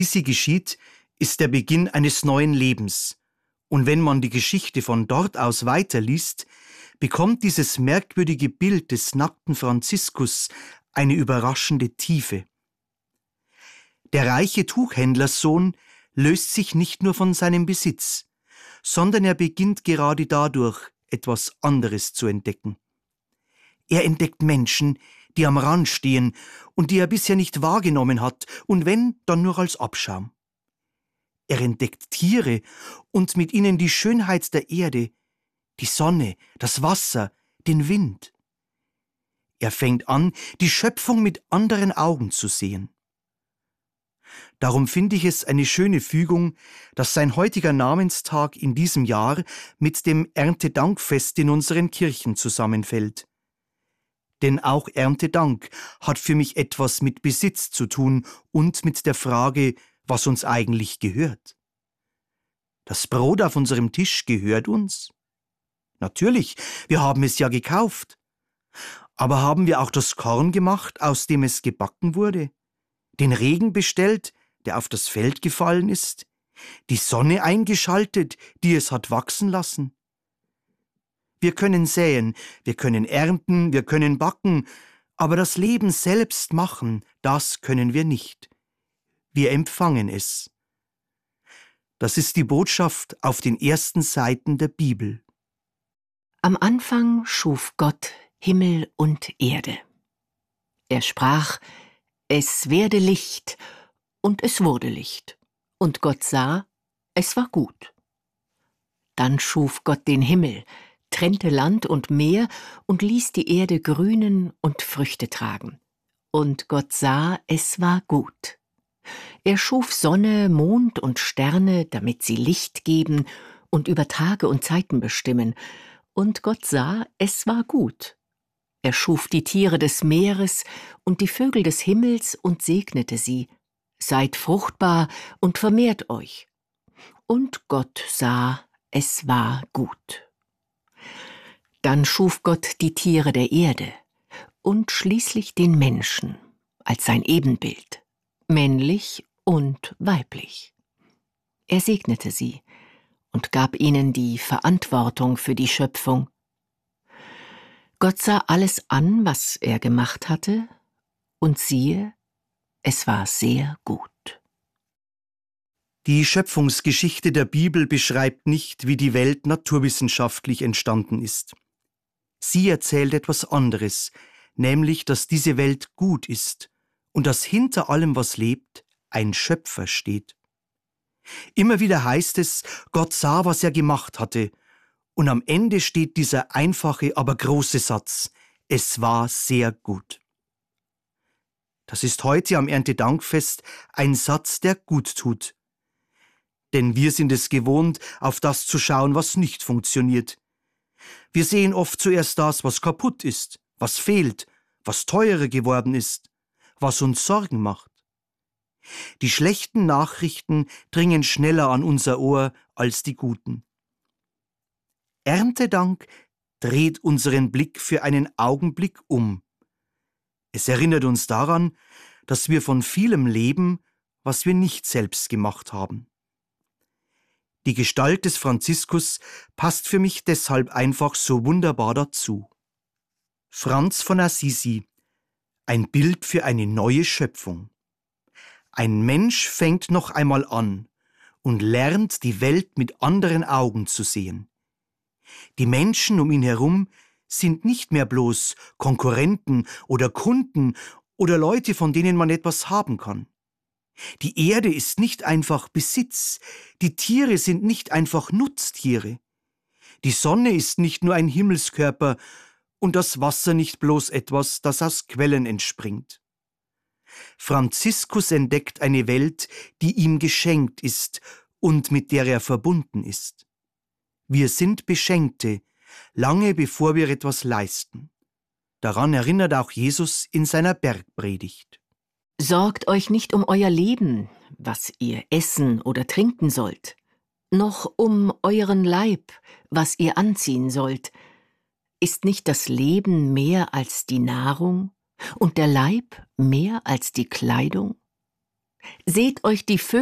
Wie sie geschieht, ist der Beginn eines neuen Lebens. Und wenn man die Geschichte von dort aus weiterliest, bekommt dieses merkwürdige Bild des nackten Franziskus eine überraschende Tiefe. Der reiche Tuchhändlerssohn löst sich nicht nur von seinem Besitz, sondern er beginnt gerade dadurch, etwas anderes zu entdecken. Er entdeckt Menschen, die am Rand stehen und die er bisher nicht wahrgenommen hat, und wenn, dann nur als Abschaum. Er entdeckt Tiere und mit ihnen die Schönheit der Erde, die Sonne, das Wasser, den Wind. Er fängt an, die Schöpfung mit anderen Augen zu sehen. Darum finde ich es eine schöne Fügung, dass sein heutiger Namenstag in diesem Jahr mit dem Erntedankfest in unseren Kirchen zusammenfällt. Denn auch Erntedank hat für mich etwas mit Besitz zu tun und mit der Frage, was uns eigentlich gehört. Das Brot auf unserem Tisch gehört uns. Natürlich, wir haben es ja gekauft. Aber haben wir auch das Korn gemacht, aus dem es gebacken wurde? Den Regen bestellt, der auf das Feld gefallen ist? Die Sonne eingeschaltet, die es hat wachsen lassen? Wir können säen, wir können ernten, wir können backen, aber das Leben selbst machen, das können wir nicht. Wir empfangen es. Das ist die Botschaft auf den ersten Seiten der Bibel. Am Anfang schuf Gott Himmel und Erde. Er sprach: Es werde Licht, und es wurde Licht. Und Gott sah, es war gut. Dann schuf Gott den Himmel, trennte Land und Meer und ließ die Erde grünen und Früchte tragen. Und Gott sah, es war gut. Er schuf Sonne, Mond und Sterne, damit sie Licht geben und über Tage und Zeiten bestimmen. Und Gott sah, es war gut. Er schuf die Tiere des Meeres und die Vögel des Himmels und segnete sie. Seid fruchtbar und vermehrt euch. Und Gott sah, es war gut. Dann schuf Gott die Tiere der Erde und schließlich den Menschen als sein Ebenbild, männlich und weiblich. Er segnete sie und gab ihnen die Verantwortung für die Schöpfung. Gott sah alles an, was er gemacht hatte, und siehe, es war sehr gut. Die Schöpfungsgeschichte der Bibel beschreibt nicht, wie die Welt naturwissenschaftlich entstanden ist. Sie erzählt etwas anderes, nämlich, dass diese Welt gut ist und dass hinter allem, was lebt, ein Schöpfer steht. Immer wieder heißt es, Gott sah, was er gemacht hatte, und am Ende steht dieser einfache, aber große Satz: Es war sehr gut. Das ist heute am Erntedankfest ein Satz, der gut tut. Denn wir sind es gewohnt, auf das zu schauen, was nicht funktioniert. Wir sehen oft zuerst das, was kaputt ist, was fehlt, was teurer geworden ist, was uns Sorgen macht. Die schlechten Nachrichten dringen schneller an unser Ohr als die guten. Erntedank dreht unseren Blick für einen Augenblick um. Es erinnert uns daran, dass wir von vielem leben, was wir nicht selbst gemacht haben. Die Gestalt des Franziskus passt für mich deshalb einfach so wunderbar dazu. Franz von Assisi, ein Bild für eine neue Schöpfung. Ein Mensch fängt noch einmal an und lernt, die Welt mit anderen Augen zu sehen. Die Menschen um ihn herum sind nicht mehr bloß Konkurrenten oder Kunden oder Leute, von denen man etwas haben kann. Die Erde ist nicht einfach Besitz, die Tiere sind nicht einfach Nutztiere. Die Sonne ist nicht nur ein Himmelskörper und das Wasser nicht bloß etwas, das aus Quellen entspringt. Franziskus entdeckt eine Welt, die ihm geschenkt ist und mit der er verbunden ist. Wir sind Beschenkte, lange bevor wir etwas leisten. Daran erinnert auch Jesus in seiner Bergpredigt. Sorgt euch nicht um euer Leben, was ihr essen oder trinken sollt, noch um euren Leib, was ihr anziehen sollt. Ist nicht das Leben mehr als die Nahrung und der Leib mehr als die Kleidung? Seht euch die Vögel